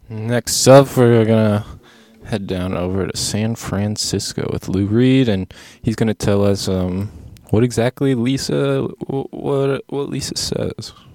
Next up, we're gonna head down over to San Francisco with Lou Reed, and he's gonna tell us what exactly what Lisa says.